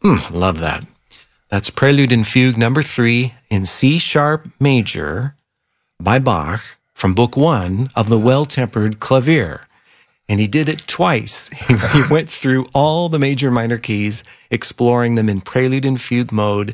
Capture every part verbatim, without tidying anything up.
Hmm, love that. That's Prelude and Fugue number three in C sharp major by Bach from Book One of the Well-Tempered Clavier. And he did it twice. He went through all the major minor keys, exploring them in Prelude and Fugue mode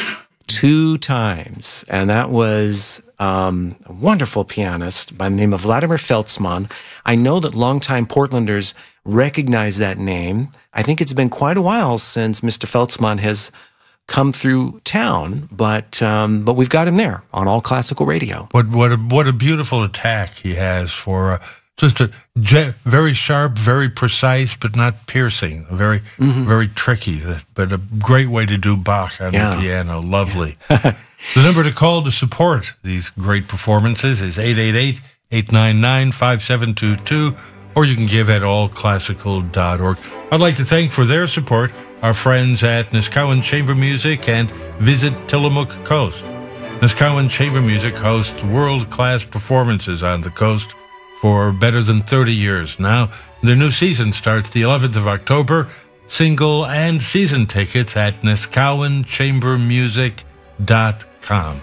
two times. And that was um, a wonderful pianist by the name of Vladimir Feltzmann. I know that longtime Portlanders recognize that name. I think it's been quite a while since Mister Feltzmann has come through town, but um, but we've got him there on All Classical Radio. What what a, what a beautiful attack he has for uh, just a very sharp, very precise, but not piercing. Very mm-hmm. very tricky, but a great way to do Bach on yeah. the piano. Lovely. Yeah. The number to call to support these great performances is eight eight eight, eight nine nine, five seven two two, or you can give at all classical dot org. I'd like to thank for their support our friends at Niskawen Chamber Music and Visit Tillamook Coast. Niskawen Chamber Music hosts world-class performances on the coast for better than thirty years now. Their new season starts the eleventh of October. Single and season tickets at niskawen chamber music dot com.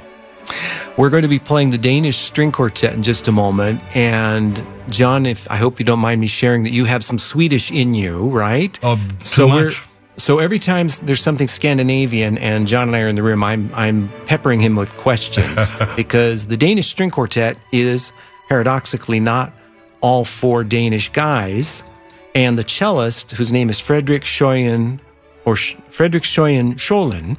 We're going to be playing the Danish String Quartet in just a moment. And John, if I hope you don't mind me sharing that you have some Swedish in you, right? Oh, too so much. We're, So every time there's something Scandinavian and John and I are in the room, I'm I'm peppering him with questions because the Danish String Quartet is paradoxically not all four Danish guys, and the cellist, whose name is Fredrik Schøyen or Sh Fredrik Schøyen Scholen,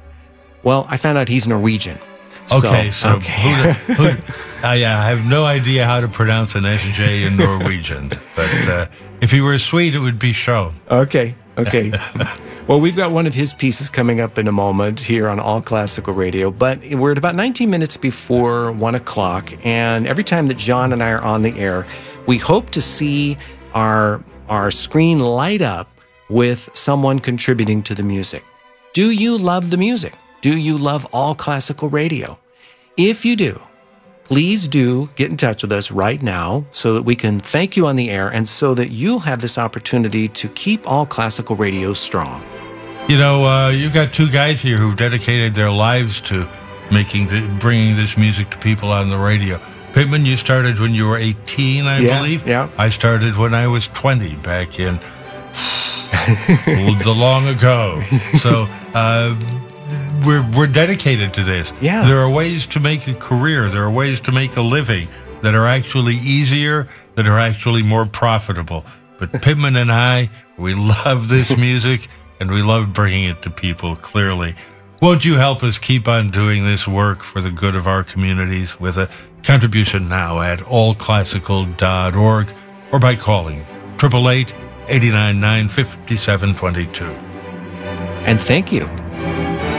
well, I found out he's Norwegian. Okay, so, so okay. who, who, I, I have no idea how to pronounce an S J in Norwegian, but uh, if he were Swede, it would be Schø. Okay. Okay. Well, we've got one of his pieces coming up in a moment here on All Classical Radio, but we're at about nineteen minutes before one o'clock, and every time that John and I are on the air, we hope to see our, our screen light up with someone contributing to the music. Do you love the music? Do you love All Classical Radio? If you do, please do get in touch with us right now so that we can thank you on the air and so that you'll have this opportunity to keep All Classical Radio strong. You know, uh, you've got two guys here who've dedicated their lives to making the, bringing this music to people on the radio. Pittman, you started when you were eighteen, I yeah, believe. Yeah. I started when I was twenty, back in the long ago. So, uh, We're, we're dedicated to this. Yeah. There are ways to make a career. There are ways to make a living that are actually easier, that are actually more profitable. But Pittman and I, we love this music, and we love bringing it to people, clearly. Won't you help us keep on doing this work for the good of our communities with a contribution now at all classical dot org or by calling eight eight eight, eight nine nine, five seven two two. And thank you.